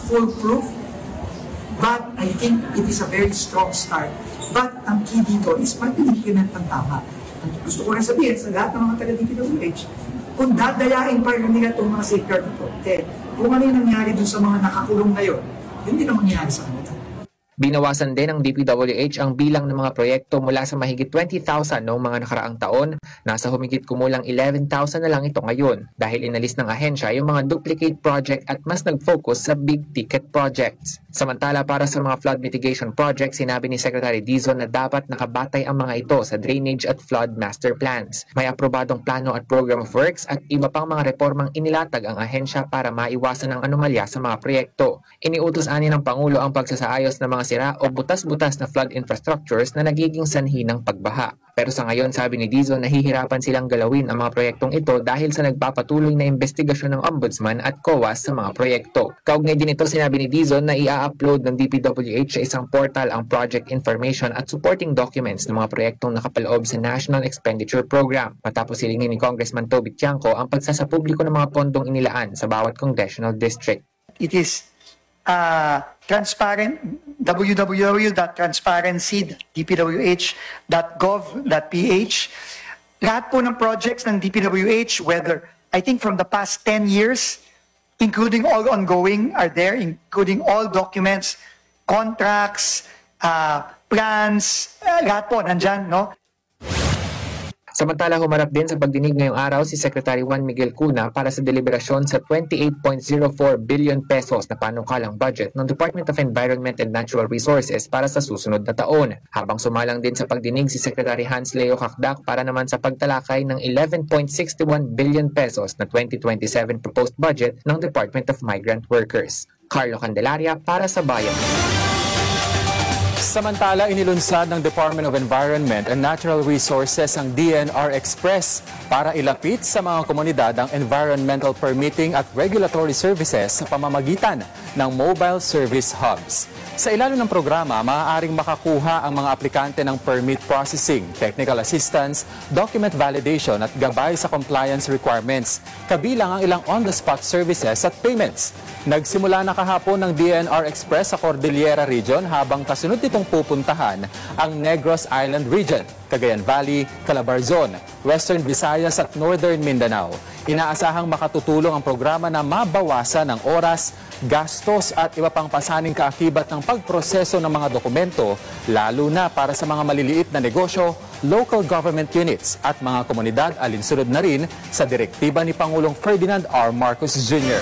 foolproof, but I think it is a very strong start. But ang key dito is mag-implement ng tama. Gusto ko na sabihin sa lahat ng mga taga-DPWH, kung dadayain pa rin nila itong mga safeguard na to, kung ano yung nangyari dun sa mga nakakulong ngayon, yun din ang mangyayari sa kanila. Binawasan din ng DPWH ang bilang ng mga proyekto mula sa mahigit 20,000 noong mga nakaraang taon, nasa humigit kumulang 11,000 na lang ito ngayon dahil inalis ng ahensya yung mga duplicate project at mas nag-focus sa big-ticket projects. Samantala para sa mga flood mitigation projects, sinabi ni Secretary Dizon na dapat nakabatay ang mga ito sa drainage at flood master plans. May aprobadong plano at program of works at iba pang mga reformang inilatag ang ahensya para maiwasan ang anomalya sa mga proyekto. Iniutos ani ng Pangulo ang pagsasaayos ng mga sira o butas-butas na flood infrastructures na nagiging sanhi ng pagbaha. Pero sa ngayon, sabi ni Dizon, nahihirapan silang galawin ang mga proyektong ito dahil sa nagpapatuloy na investigasyon ng Ombudsman at COAS sa mga proyekto. Kaugnay din ito, sinabi ni Dizon na i-upload ng DPWH sa isang portal ang project information at supporting documents ng mga proyektong nakapaloob sa National Expenditure Program. Matapos silingin ni Congressman Toby Tiangco ang pagsasapubliko ng mga pondong inilaan sa bawat congressional district. It is transparent, www.transparency.dpwh.gov.ph. Lahat po ng projects ng DPWH, whether, I think from the past 10 years, including all ongoing, are there, including all documents, contracts, plans, lahat po nandyan, no? Samantala, humarap din sa pagdinig ngayong araw si Secretary Juan Miguel Cuna para sa deliberasyon sa 28.04 billion pesos na panukalang budget ng Department of Environment and Natural Resources para sa susunod na taon. Habang sumalang din sa pagdinig si Secretary Hans Leo Hakdak para naman sa pagtalakay ng 11.61 billion pesos na 2027 proposed budget ng Department of Migrant Workers. Carlo Candelaria para sa Bayan. Samantala, inilunsad ng Department of Environment and Natural Resources ang DNR Express para ilapit sa mga komunidad ang environmental permitting at regulatory services sa pamamagitan ng mobile service hubs. Sa ilalim ng programa, maaaring makakuha ang mga aplikante ng permit processing, technical assistance, document validation at gabay sa compliance requirements, kabilang ang ilang on-the-spot services at payments. Nagsimula na kahapon ng DNR Express sa Cordillera Region habang kasunod nitong pupuntahan ang Negros Island Region, Cagayan Valley, Calabarzon, Western Visayas at Northern Mindanao. Inaasahang makatutulong ang programa na mabawasan ang oras, gastos at iba pang pasaning kaakibat ng pagproseso ng mga dokumento, lalo na para sa mga maliliit na negosyo, local government units at mga komunidad alinsunod na rin sa direktiba ni Pangulong Ferdinand R. Marcos Jr.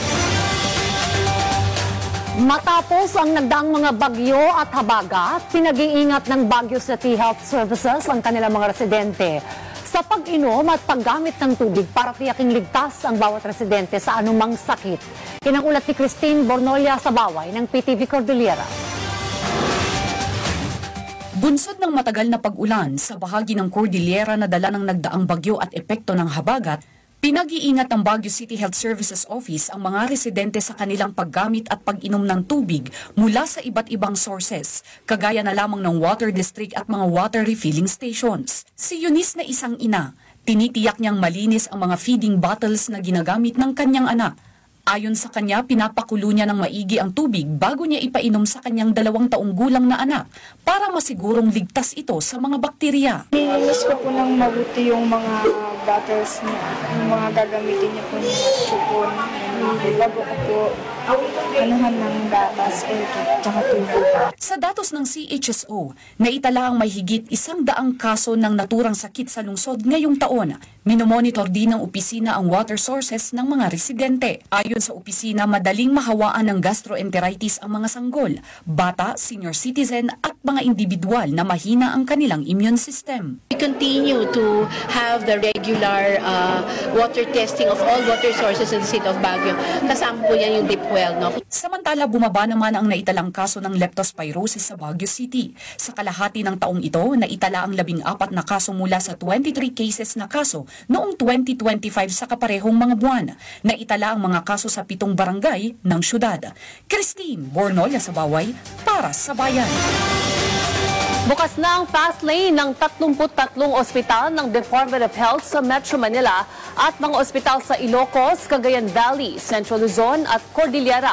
Matapos ang nagdaang mga bagyo at habagat, pinag-iingat ng Baguio City Health Services ang kanilang mga residente sa pag-inom at paggamit ng tubig para tiyaking ligtas ang bawat residente sa anumang sakit. Yan ang ulat ni Christine Bornolia sa Baway ng PTV Cordillera. Bunsod ng matagal na pag-ulan sa bahagi ng Cordillera na dala ng nagdaang bagyo at epekto ng habagat, pinag-iingat ng Baguio City Health Services Office ang mga residente sa kanilang paggamit at pag-inom ng tubig mula sa iba't ibang sources, kagaya na lamang ng water district at mga water refilling stations. Si Eunice na isang ina, tinitiyak niyang malinis ang mga feeding bottles na ginagamit ng kanyang anak. Ayon sa kanya, pinapakulo niya ng maigi ang tubig bago niya ipainom sa kanyang 2 taong gulang na anak para masigurong ligtas ito sa mga bakterya. Nilinis ko po ng mabuti yung mga bottles niya, yung mga gagamitin niya po ng chupon. Bago ko po anuhan ng gatas at tubig. Sa datos ng CHSO, naitala ang may higit 100 kaso ng naturang sakit sa lungsod ngayong taon. Minomonitor din ng opisina ang water sources ng mga residente. Ayon sa opisina, madaling mahawaan ng gastroenteritis ang mga sanggol, bata, senior citizen at mga individual na mahina ang kanilang immune system. We continue to have the regular water testing of all water sources in the city of Baguio. Kasama po yan yung deep well. No? Samantala, bumaba naman ang naitalang kaso ng leptospirosis sa Baguio City. Sa kalahati ng taong ito, naitala ang 14 na kaso mula sa 23 cases na kaso noong 2025 sa kaparehong mga buwan. Naitala ang mga kaso sa 7 barangay ng syudad. Christine Bornolia sa Baway para sa Bayan. Bukas na ang fast lane ng 33 ospital ng Department of Health sa Metro Manila at mga ospital sa Ilocos, Cagayan Valley, Central Luzon at Cordillera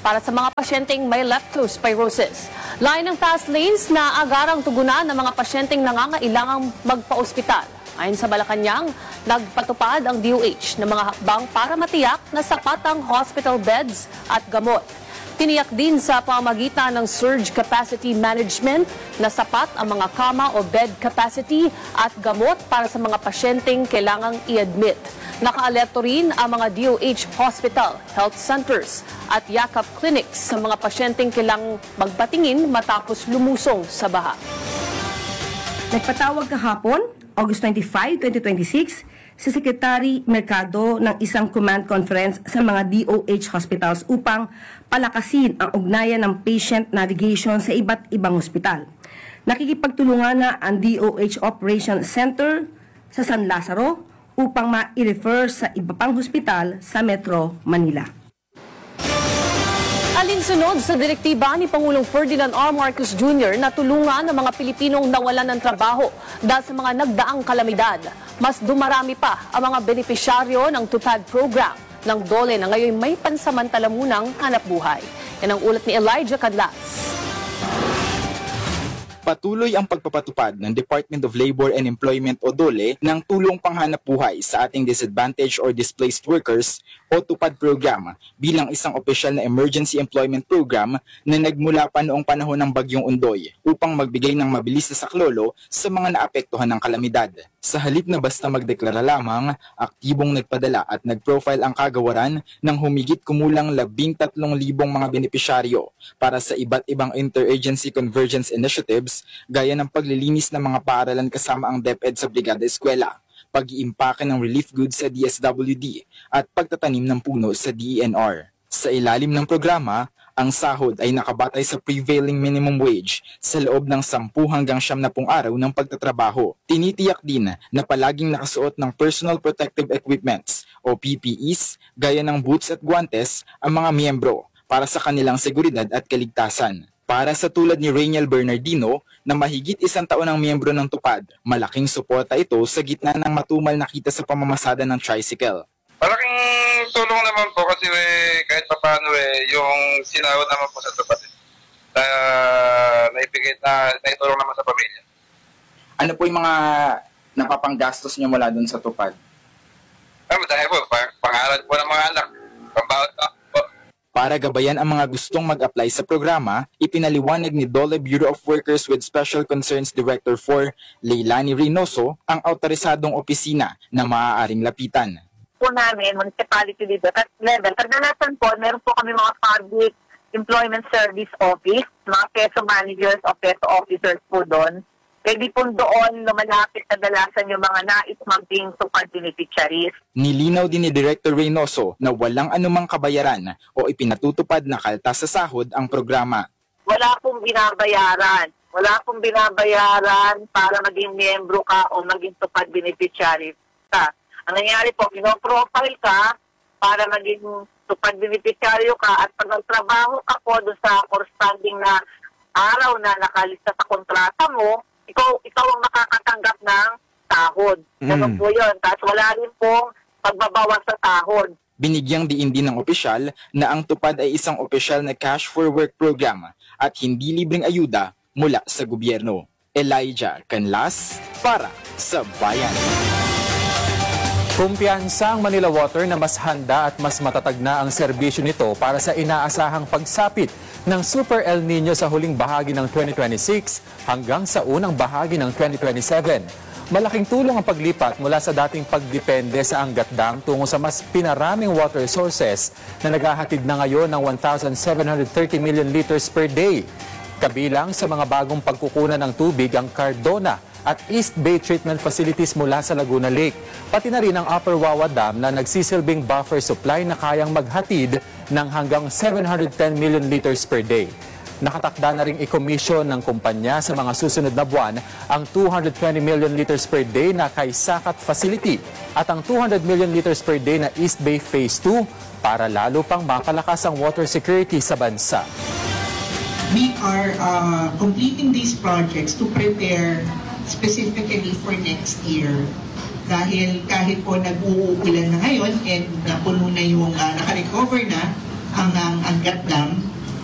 para sa mga pasyenteng may leptospirosis. Lain ng task lanes na agarang tugunan ng mga pasyenteng nangangailangang magpa-ospital. Ayon sa Malacanang, nagpatupad ang DOH ng mga hakbang para matiyak na sapat ang hospital beds at gamot. Tiniyak din sa pamamagitan ng surge capacity management na sapat ang mga kama o bed capacity at gamot para sa mga pasyenteng kailangang i-admit. Naka-alerto rin ang mga DOH hospital, health centers at yakap clinics sa mga pasyenteng kailangang magpatingin matapos lumusong sa baha. Nagpatawag kahapon, August 25, 2026, si Secretary Mercado ng isang command conference sa mga DOH hospitals upang palakasin ang ugnayan ng patient navigation sa iba't ibang ospital. Nakikipagtulungan na ang DOH Operations Center sa San Lazaro upang ma-refer sa iba pang hospital sa Metro Manila. Alinsunod sa direktiba ni Pangulong Ferdinand R. Marcos Jr. na tulungan ang mga Pilipinong nawalan ng trabaho dahil sa mga nagdaang kalamidad. Mas dumarami pa ang mga benepisyaryo ng TUPAD program ng DOLE na ngayon may pansamantala munang hanap buhay. Yan ang ulat ni Elijah Cadlas. Patuloy ang pagpapatupad ng Department of Labor and Employment o DOLE ng tulong panghanap buhay sa ating disadvantaged or displaced workers o TUPAD program bilang isang opisyal na emergency employment program na nagmula pa noong panahon ng Bagyong Ondoy upang magbigay ng mabilis na saklolo sa mga naapektuhan ng kalamidad. Sa halip na basta magdeklara lamang, aktibong nagpadala at nag-profile ang kagawaran ng humigit kumulang 13,000 mga benepisyaryo para sa iba't ibang interagency convergence initiatives gaya ng paglilinis ng mga paaralan kasama ang DepEd sa Brigada Eskwela, pag-iimpake ng relief goods sa DSWD at pagtatanim ng puno sa DENR. Sa ilalim ng programa, ang sahod ay nakabatay sa prevailing minimum wage sa loob ng 10 hanggang 70 araw ng pagtatrabaho. Tinitiyak din na palaging nakasuot ng personal protective equipments o PPEs gaya ng boots at guantes ang mga miyembro para sa kanilang seguridad at kaligtasan. Para sa tulad ni Rainiel Bernardino na mahigit 1 taon ang miyembro ng TUPAD, malaking suporta ito sa gitna ng matumal na kita sa pamamasada ng tricycle. Malaking tulong naman po kasi kahit paano yung sinahod naman po sa TUPAD naitulong naman sa pamilya. Ano po yung mga napapanggastos niyo mula dun sa TUPAD? Dahil po, pangalan po ng mga anak, pambawat po. Para gabayan ang mga gustong mag-apply sa programa, ipinaliwanag ni DOLE Bureau of Workers with Special Concerns Director 4, Leilani Reynoso, ang autorisadong opisina na maaaring lapitan. Po namin, municipality level, kadalasan po, meron po kami mga public employment service office, mga PESO managers o PESO officers po doon. Pwede po doon lumalapit kadalasan yung mga nais-mamping TUPAD beneficiaries. Nilinaw din ni Director Reynoso na walang anumang kabayaran o ipinatutupad na kaltas sa sahod ang programa. Wala pong binabayaran. Wala pong binabayaran para maging miyembro ka o maging TUPAD beneficiary ka. Ang nangyari po, pinoprofile ka para maging TUPAD beneficiary ka at pag nagtrabaho ka po doon sa corresponding na araw na nakalista sa kontrata mo, ikaw ang makakatanggap ng sahod. Ganun po yun. Tapos wala rin pong pagbabawas sa sahod. Binigyang diin din ng opisyal na ang TUPAD ay isang opisyal na cash for work program at hindi libreng ayuda mula sa gobyerno. Elijah Canlas para sa Bayan. Kumpiyansa ang Manila Water na mas handa at mas matatag na ang serbisyo nito para sa inaasahang pagsapit ng Super El Nino sa huling bahagi ng 2026 hanggang sa unang bahagi ng 2027. Malaking tulong ang paglipat mula sa dating pagdepende sa Angat Dam tungo sa mas pinaraming water sources na naghahatid na ngayon ng 1,730 million liters per day. Kabilang sa mga bagong pagkukunan ng tubig ang Cardona at East Bay Treatment Facilities mula sa Laguna Lake, pati na rin ang Upper Wawa Dam na nagsisilbing buffer supply na kayang maghatid ng hanggang 710 million liters per day. Nakatakda na ring i-commission ng kumpanya sa mga susunod na buwan ang 220 million liters per day na Kaisakat Facility at ang 200 million liters per day na East Bay Phase 2 para lalo pang mapalakas ang water security sa bansa. We are completing these projects to prepare specifically for next year. Dahil kahit po nag-uulan na ngayon and napuno na yung nakarecover na hanggang agad lang,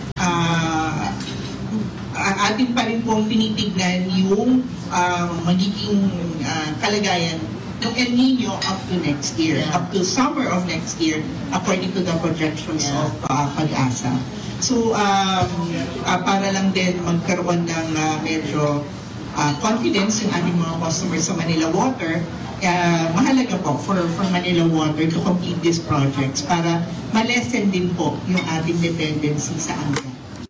atin pa rin pong tinitignan yung magiging kalagayan ng El Nino up to next year, up to summer of next year, according to the projections of Pag-asa. So, para lang din magkaroon ng medyo confidence yung ating mga customers sa Manila Water, mahalaga po for Manila Water to complete these projects para malesen din po yung ating dependency sa ANGA.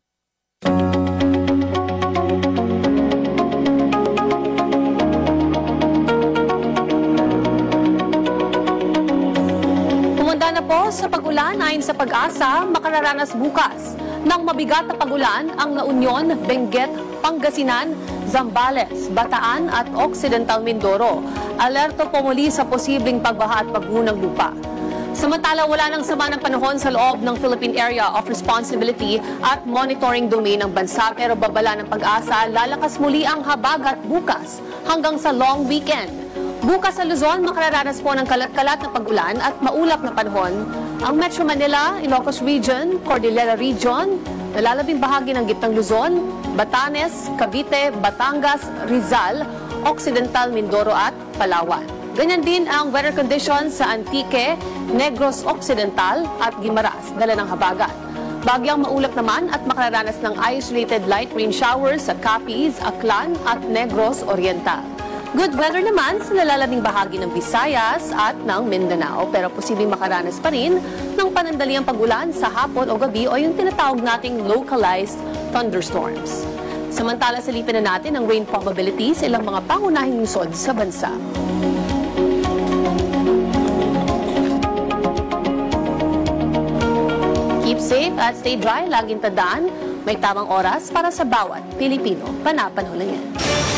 Humanda na po sa pag-ulan. Ayon sa Pag-asa, makararanas bukas ng mabigat na pag-ulan ang La Union, Benguet, Pangasinan, Zambales, Bataan at Occidental Mindoro. Alerto po muli sa posibleng pagbaha at pagguho ng lupa. Samantala, wala nang sama ng panahon sa loob ng Philippine Area of Responsibility at Monitoring Domain ng bansa, pero babala ng Pag-asa, lalakas muli ang habagat bukas hanggang sa long weekend. Bukas sa Luzon, makararanas po ng kalat-kalat na pag-ulan at maulap na panahon ang Metro Manila, Ilocos Region, Cordillera Region, nalalabing bahagi ng Gitnang Luzon, Batanes, Cavite, Batangas, Rizal, Occidental Mindoro at Palawan. Ganyan din ang weather conditions sa Antique, Negros Occidental at Guimaras, dala ng habagat. Bagyang maulap naman at makararanas ng isolated light rain showers sa Capiz, Aklan at Negros Oriental. Good weather naman sa nalalabing bahagi ng Visayas at ng Mindanao, pero posibleng makaranas pa rin ng panandaliang pag-ulan sa hapon o gabi o yung tinatawag nating localized thunderstorms. Samantala, silipin na natin ang rain probability sa ilang mga pangunahing lungsod sa bansa. Keep safe at stay dry. Laging tandaan, may tamang oras para sa bawat Pilipino. Panapanahon lang yan.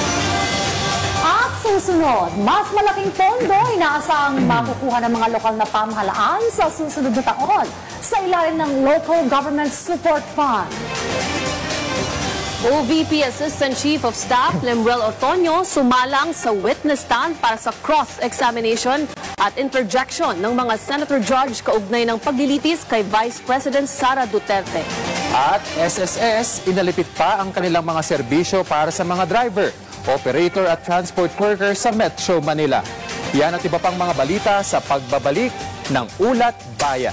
At susunod, mas malaking pondo inaasang makukuha ng mga lokal na pamahalaan sa susunod na taon sa ilalim ng Local Government Support Fund. OVP Assistant Chief of Staff Lemuel Otoño sumalang sa witness stand para sa cross-examination at interjection ng mga Senator Judge kaugnay ng paglilitis kay Vice President Sara Duterte. At SSS, inalipit pa ang kanilang mga serbisyo para sa mga driver, operator at transport workers sa Metro Manila. Yan at iba pang mga balita sa pagbabalik ng Ulat Bayan.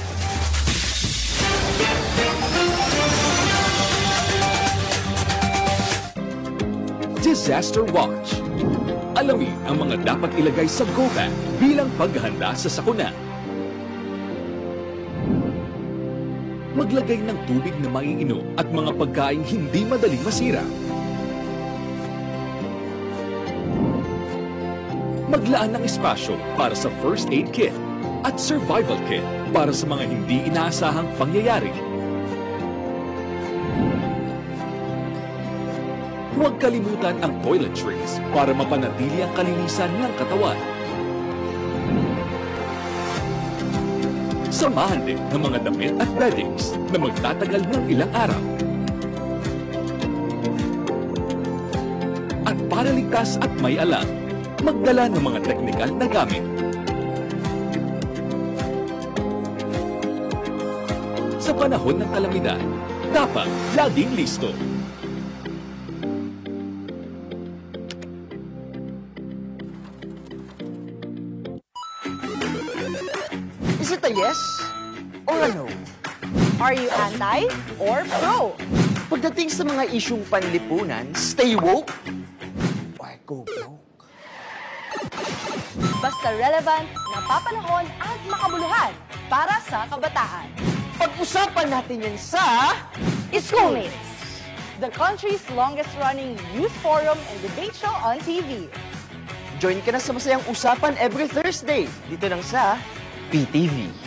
Disaster Watch. Alamin ang mga dapat ilagay sa go bag bilang paghahanda sa sakuna. Maglagay ng tubig na maiinom at mga pagkaing hindi madaling masira. Maglaan ng espasyo para sa first aid kit at survival kit para sa mga hindi inaasahang pangyayari. Huwag kalimutan ang toiletries para mapanatili ang kalinisan ng katawan. Samahan din ng mga damit at beddings na magtatagal ng ilang araw. At para ligtas at may alam, magdala ng mga teknikal na gamit. Sa panahon ng kalamidad, dapat laging listo. Is it a yes or a no? Are you anti or pro? Pagdating sa mga isyung panlipunan, stay woke or go broke. Basta relevant, napapanahon at makabuluhan para sa kabataan. Pag-usapan natin yan sa Schoolmates, the country's longest-running youth forum and debate show on TV. Join ka na sa masayang usapan every Thursday dito lang sa PTV.